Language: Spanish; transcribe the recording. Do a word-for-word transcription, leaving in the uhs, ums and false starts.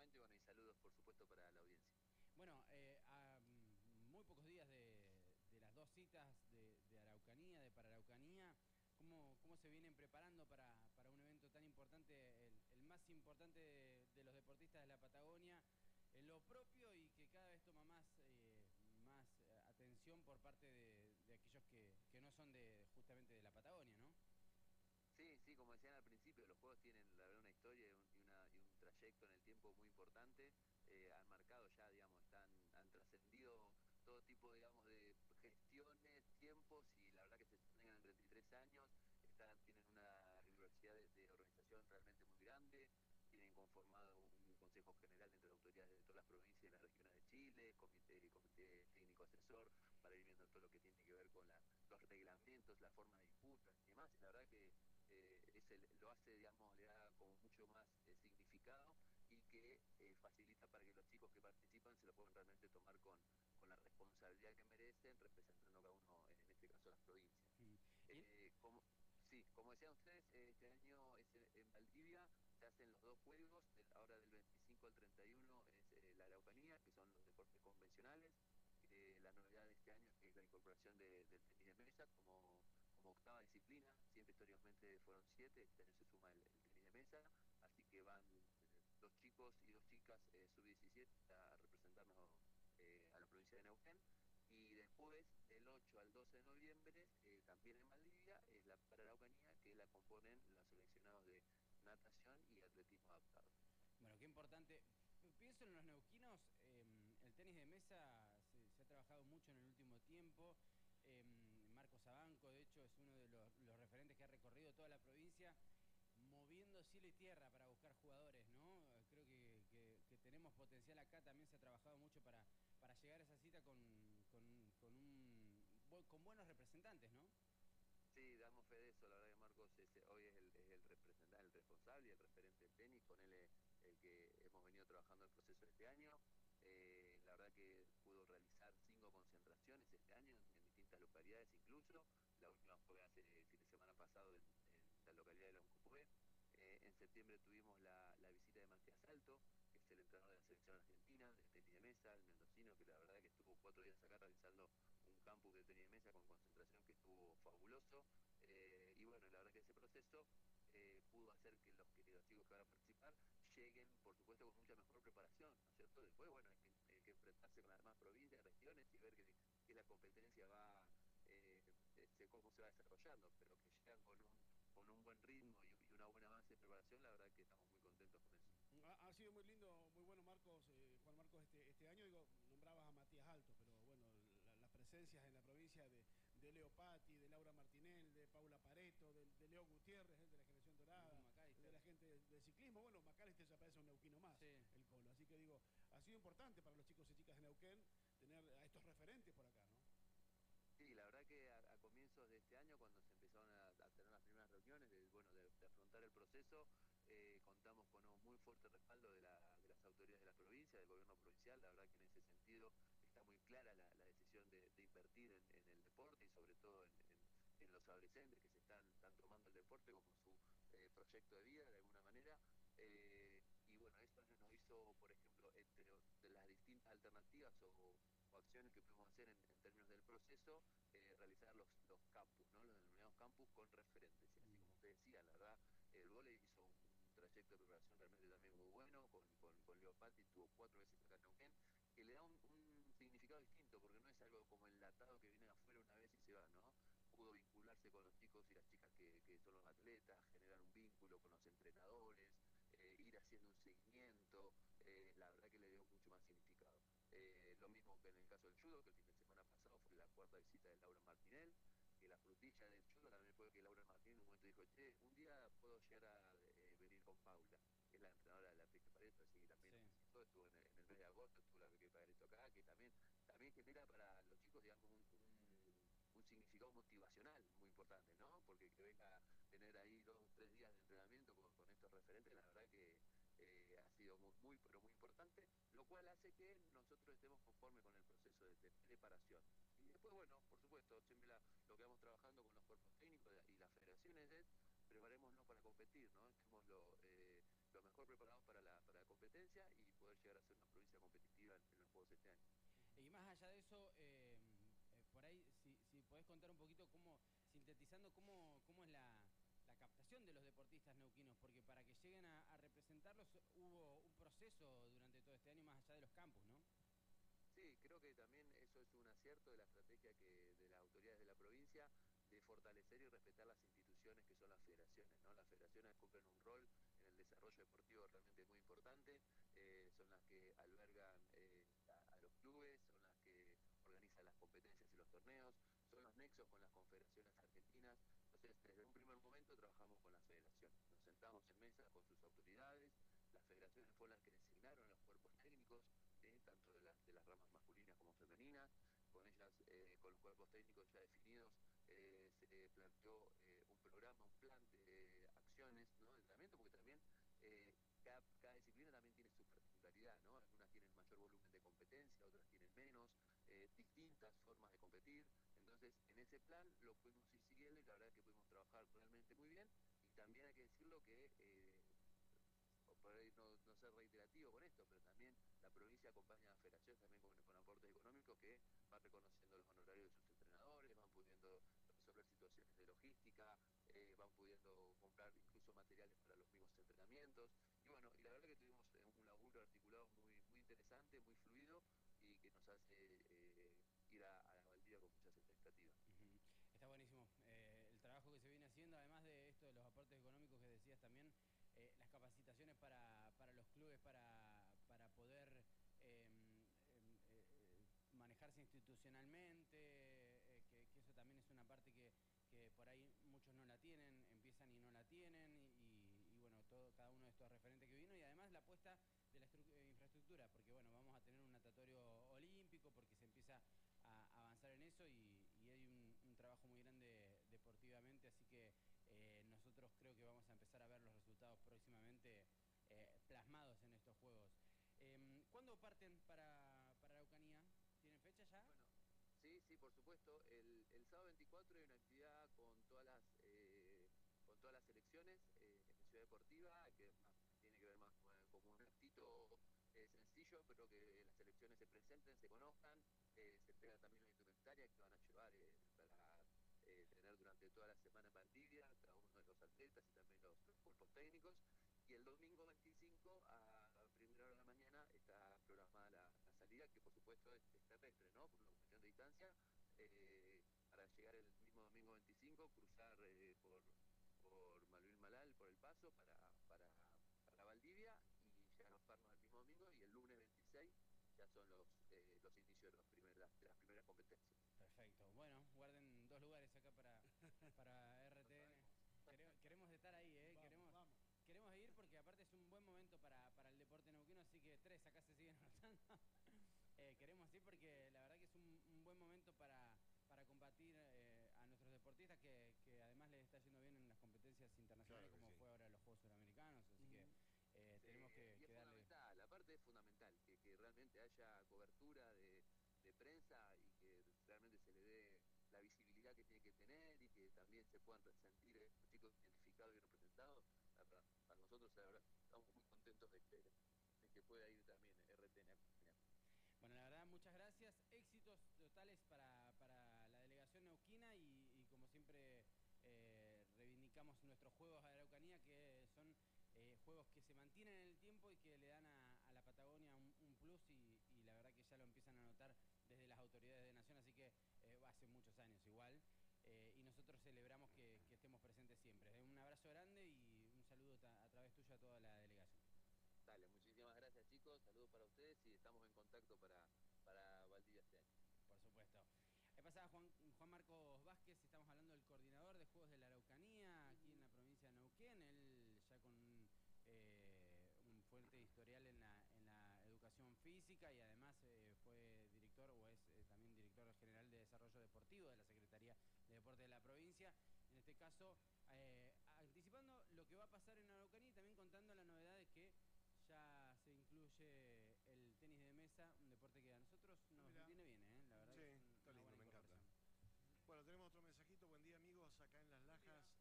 momento y bueno, y saludos por supuesto para la audiencia. Bueno, eh, a mm, muy pocos días de, de las dos citas de, de Araucanía, de Pararaucanía, ¿cómo, cómo se vienen preparando para, para un evento tan importante, el, el más importante de, de los deportistas de la Patagonia, en lo propio y que cada vez toma más, eh, más eh, atención por parte de, de aquellos que, que no son de justamente de la Patagonia, ¿no? Sí, sí, como decían al principio, los juegos tienen la verdad una historia y un, y una, y un trayecto en el tiempo muy importante. Eh, han marcado ya, digamos, están, han trascendido todo tipo, digamos, de gestiones, tiempos y la verdad que se estrenan en treinta y tres años. Están, tienen una diversidad de, de organización realmente muy grande. Tienen conformado un consejo general entre autoridades de todas las provincias y las regiones de Chile, comité, comité técnico asesor, para ir viendo todo lo que tiene que ver con la, los reglamentos, la forma de disputas y demás. Y la verdad que eh, es el, lo hace, digamos, le da como mucho más eh, significado y que eh, facilita para que los chicos que participan se lo puedan realmente tomar con, con la responsabilidad que merecen, representando cada uno, en este caso, las provincias. Mm. Y en- Eh, como, sí, como decían ustedes, eh, este año es en, en Valdivia, se hacen los dos juegos, del, ahora del veinticinco al treinta y uno es eh, la Araucanía, que son los deportes convencionales. Eh, la novedad de este año es que es la incorporación de, del tenis de mesa como como octava disciplina, siempre históricamente fueron siete, este año se suma el, el tenis de mesa, así que van eh, dos chicos y dos chicas eh, sub diecisiete a representarnos eh, a la provincia de Neuquén. Y después, del ocho al doce de noviembre, eh, también en Valdivia, es la Pararaucanía, que la componen los seleccionados de natación y atletismo adaptado. Bueno, qué importante. P- Pienso en los neuquinos, eh, el tenis de mesa se, se ha trabajado mucho en el último tiempo. Eh, Marcos Abanco, de hecho, es uno de los, los referentes que ha recorrido toda la provincia, moviendo cielo y tierra para buscar jugadores, ¿no? Eh, Creo que, que- que tenemos potencial acá, también se ha trabajado mucho para, para llegar a esa cita con, con, con un, bu- con buenos representantes, ¿no? Sí, damos fe de eso. La verdad que Marcos es, hoy es el, es el representante, el responsable y el referente del tenis. Con él es el que hemos venido trabajando el proceso de este año. Eh, la verdad que pudo realizar cinco concentraciones este año en, en distintas localidades incluso. La última fue hace el fin de semana pasado en, en la localidad de Loncopué. Eh, en septiembre tuvimos la, la visita de Matías Alto, que es el entrenador de la selección argentina de tenis de mesa, el mendocino, que la verdad que estuvo cuatro días acá realizando un campus de tenis de mesa con concentración que estuvo fabuloso. Eh, y bueno, la verdad que ese proceso eh, pudo hacer que los, que los chicos que van a participar lleguen, por supuesto, con mucha mejor preparación, ¿no es cierto? Después, bueno, hay que, hay que enfrentarse con las demás provincias, regiones y ver que, que la competencia va, eh, este, cómo se va desarrollando, pero que llegan con un, con un buen ritmo y, y una buena base de preparación, la verdad que estamos muy contentos con eso. Ha, ha sido muy lindo, muy bueno Marcos, eh, Juan Marcos este, este año. Digo, nombrabas a Matías Alto, pero bueno, la- las presencias en la provincia de, de Leo Patti, de Laura Martinel, de Paula Pareto, de, de Leo Gutiérrez, el de la generación Uh, dorada, el de McAllister. la gente del de ciclismo. Bueno, Macalister ya parece un neuquino más, Sí. el Colo. Así que digo, ha sido importante para los chicos y chicas de Neuquén tener a estos referentes por acá, ¿no? Sí, la verdad que a, a comienzos de este año, cuando se empezaron a, a tener las primeras reuniones de, bueno, de, de afrontar el proceso, eh, contamos con un muy fuerte respaldo de, la, de las autoridades de la provincia, del gobierno provincial. La verdad que en ese sentido está muy clara la, la decisión de, de invertir en, en, el deporte y sobre todo en, en, en, los adolescentes que se están, están tomando el deporte como su eh, proyecto de vida de alguna manera. Eh, y bueno, esto nos hizo, por ejemplo, entre de las distintas alternativas o, o acciones que pudimos hacer en, en términos del proceso, eh, realizar los, los campus, ¿no? Los denominados campus con referentes. Y así Mm. como usted decía, la verdad, el vóley hizo un, un trayecto de preparación realmente también muy bueno, con, con, con Leo Patti, tuvo cuatro veces acá en Neuquén, que le da un, un significado distinto, porque no es algo como enlatado que viene afuera una vez y se va, ¿no? Pudo vincularse con los chicos y las chicas que, que son los atletas, generar un vínculo con los entrenadores, eh, ir haciendo un seguimiento, eh, la verdad que le dio mucho más significado. Eh, lo mismo que en el caso del judo, que el fin de semana pasado fue la cuarta visita de Laura Martinel, que la frutilla del judo también fue que Laura Martinel en un momento dijo, che, un día puedo llegar a eh, venir con Paula, que es la entrenadora de la Peque Pareto, así que también nos Sí. visitó, estuvo en el, en el mes de agosto, estuvo la Peque Pareto acá, que también, también genera para los chicos, digamos, un, un, un significado motivacional muy importante, ¿no? Porque que venga a tener ahí dos o tres días de entrenamiento con, con estos referentes, la verdad que eh, ha sido muy, muy, pero muy importante, lo cual hace que nosotros estemos conformes con el proceso de, de preparación. Y después, bueno, por supuesto, siempre la, lo que vamos trabajando con los cuerpos técnicos y las federaciones es preparémonos para competir, ¿no? Estemos lo, eh, lo mejor preparados para la, para la competencia competencia y poder llegar a ser una provincia competitiva en, en los Juegos este año. Y más allá de eso, eh, eh, por ahí, si, si podés contar un poquito cómo, sintetizando, cómo, cómo es la, la captación de los deportistas neuquinos, porque para que lleguen a, a representarlos hubo un proceso durante todo este año más allá de los campus, ¿no? Sí, creo que también eso es un acierto de la estrategia que de las autoridades de la provincia de fortalecer y respetar las instituciones que son las federaciones, ¿no? Las federaciones cumplen un rol en el desarrollo deportivo realmente muy importante, eh, son las que albergan eh, a, a los clubes, son las que organizan las competencias y los torneos, son los nexos con las confederaciones argentinas. Entonces, desde un primer momento trabajamos con las federaciones, nos sentamos en mesa con sus autoridades, las federaciones fueron las que designaron los cuerpos técnicos, ¿sí? Tanto de las, de las ramas masculinas como femeninas, con ellas, eh, con los cuerpos técnicos ya definidos, eh, se planteó eh, un programa, un plan de acciones, ¿no? De entrenamiento, porque también eh, cada, cada disciplina también tiene su particularidad, ¿no? Algunas tienen mayor volumen de competencia, otras tienen menos, eh, distintas formas de competir. Entonces, en ese plan lo pudimos ir siguiendo y la verdad es que pudimos trabajar realmente muy bien. Y también hay que decirlo que eh, por ahí no, no ser reiterativo con esto, pero también la provincia acompaña a la federación también con, con aportes económicos que van reconociendo los honorarios de sus entrenadores, van pudiendo resolver situaciones de logística, eh, van pudiendo comprar incluso materiales para los mismos entrenamientos. Y bueno, y la verdad que tuvimos un laburo articulado muy, muy interesante, muy fluido y que nos hace eh, ir a, a la Valdivia con muchas expectativas. Uh-huh. Está buenísimo. Eh, el trabajo que se viene haciendo, además de esto de los aportes económicos que decías también, eh, las capacitaciones para, para los clubes para, para poder eh, eh, eh, manejarse institucionalmente, eh, que, que eso también es una parte que, que por ahí muchos no la tienen, empiezan y no la tienen, y, y bueno, todo, cada uno de estos referentes que vino, y además la apuesta de la eh, infraestructura, porque bueno, vamos a tener un natatorio olímpico, porque se empieza a avanzar en eso y, y hay un, un trabajo muy grande deportivamente, así que eh, nosotros creo que vamos a empezar a ver los resultados próximamente eh, plasmados en estos juegos. Eh, ¿Cuándo parten para, para Araucanía? ¿Tienen fecha ya? Bueno, sí, sí, por supuesto. El, el sábado veinticuatro hay una actividad con todas las eh, con todas las selecciones eh, en Ciudad Deportiva, que más, tiene que ver más como un actito eh, sencillo, pero que las selecciones se presenten, se conozcan, eh, se entrega también la indumentaria que van a llevar eh, para eh, tener durante toda la semana en Valdivia, cada uno de los atletas y también los, los cuerpos técnicos. Y el domingo veinticinco a primera hora de la mañana está programada la, la salida, que por supuesto es, es terrestre, ¿no? Por una cuestión de distancia, eh, para llegar el mismo domingo veinticinco, cruzar eh, por, por Malvin Malal, por El Paso, para, para, para Valdivia, y llegar a Los Pernos el mismo domingo, y el lunes veintiséis ya son los, eh, los inicios de, los primer, de las primeras competencias. Perfecto. Bueno, guarden dos lugares acá para, para R T N. Queremos, queremos estar ahí, ¿eh? Vamos, queremos, vamos. queremos ir porque aparte es un buen momento para, para el deporte neuquino, así que tres acá se siguen anotando. eh, queremos ir porque la verdad que es un, un buen momento para, para combatir eh, a nuestros deportistas que, que además les está yendo bien en las competencias internacionales, Claro que como sí. fue ahora los Juegos Suramericanos, así que eh, Sí, tenemos que, y es que darle... fundamental, aparte es fundamental que, que realmente haya cobertura de, de prensa y que realmente se le dé la visibilidad que tiene que tener y que también se puedan sentir estos chicos identificados y representados. Para, para nosotros, la verdad, estamos muy contentos de que, de que pueda ir también R T N a acompañar. Bueno, la verdad, muchas gracias. Éxitos totales para, para la delegación neuquina y, y como siempre eh, reivindicamos nuestros juegos de Araucanía, que son eh, juegos que se mantienen en el tiempo y que le dan a, a la Patagonia un, un plus y, y la verdad que ya lo empiezan a notar desde las autoridades de Nación, así que eh, hace muchos años igual. Eh, y nosotros celebramos que, que estemos presentes siempre. Un abrazo grande y un saludo a través tuyo a toda la delegación. Dale, muchísimas gracias chicos, saludos para ustedes y estamos en contacto para, para Valdivia este año. Por supuesto. Ahí pasaba Juan, Juan Marcos Vázquez, estamos hablando del coordinador de Juegos de la Araucanía, aquí en la provincia de Neuquén, él ya con eh, un fuerte historial en la, en la educación física y además eh, fue director o es eh, también director general de Desarrollo Deportivo de la Secretaría de Deporte de la provincia. En este caso, eh, anticipando lo que va a pasar en Araucanía y también contando la novedad de que ya se incluye el tenis de mesa, un deporte que a nosotros nos Mirá. viene bien, ¿eh? La verdad Sí, que es un, está una lindo, buena me encanta. incorporación. Bueno, tenemos otro mensajito. Buen día, amigos, acá en Las Lajas.